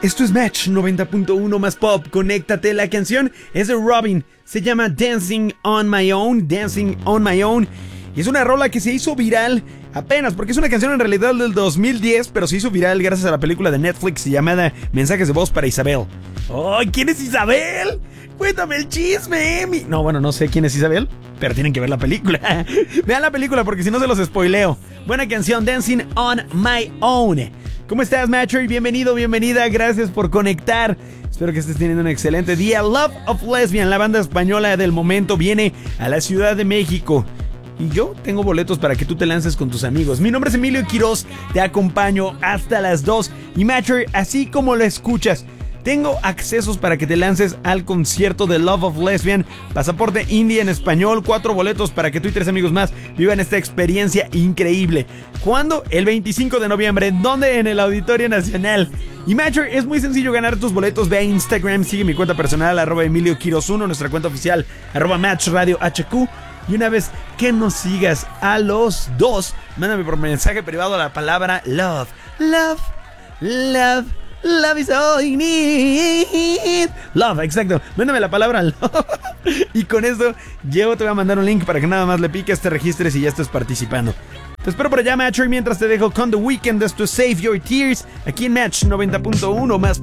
Esto es Match 90.1 más pop. Conéctate. La canción es de Robin. Se llama Dancing on My Own. Dancing on My Own. Y es una rola que se hizo viral apenas, porque es una canción en realidad del 2010, pero se hizo viral gracias a la película de Netflix llamada Mensajes de voz para Isabel. ¡Ay! ¿Quién es Isabel? Cuéntame el chisme, Emi. No, bueno, no sé quién es Isabel, pero tienen que ver la película. Vean la película porque si no se los spoileo. Buena canción, Dancing on My Own. ¿Cómo estás, Matcher? Bienvenido, bienvenida. Gracias por conectar. Espero que estés teniendo un excelente día. Love of Lesbian, la banda española del momento, viene a la Ciudad de México. Y yo tengo boletos para que tú te lances con tus amigos. Mi nombre es Emilio Quiroz, te acompaño hasta las 2. Y Matcher, así como lo escuchas, tengo accesos para que te lances al concierto de Love of Lesbian. Pasaporte indie en español, 4 boletos para que tú y 3 amigos más vivan esta experiencia increíble. ¿Cuándo? El 25 de noviembre. ¿Dónde? En el Auditorio Nacional. Y Matcher, es muy sencillo ganar tus boletos. Ve a Instagram, sigue mi cuenta personal, @EmilioQuiroz1, nuestra cuenta oficial, @MatchRadioHQ. Y una vez que nos sigas a los dos, mándame por mensaje privado la palabra love. Love, love. Love is all you need. Love, exacto. Mándame la palabra love. Y con esto, yo te voy a mandar un link para que nada más le piques, te registres y ya estés participando. Te espero por allá, Matcher, mientras te dejo con The Weeknd. Esto es Save Your Tears, aquí en Match 90.1 más